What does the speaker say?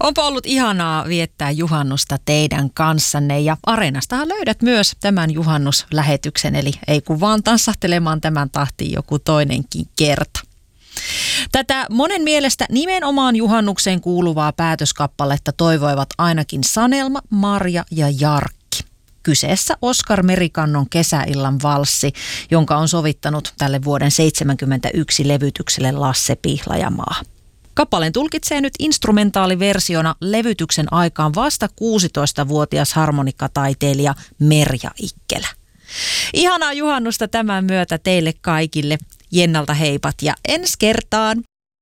Onpa ollut ihanaa viettää juhannusta teidän kanssanne ja Areenastahan löydät myös tämän juhannuslähetyksen, eli ei kun vaan tanssahtelemaan tämän tahtiin joku toinenkin kerta. Tätä monen mielestä nimenomaan juhannukseen kuuluvaa päätöskappaletta toivoivat ainakin Sanelma, Marja ja Jarkki. Kyseessä Oskar Merikannon Kesäillan valssi, jonka on sovittanut tälle vuoden 1971 levytykselle Lasse Pihlajamaa. Kappaleen tulkitsee nyt instrumentaaliversiona levytyksen aikaan vasta 16-vuotias harmonikkataiteilija Merja Ikkelä. Ihanaa juhannusta tämän myötä teille kaikille. Jennalta heipat ja ensi kertaan!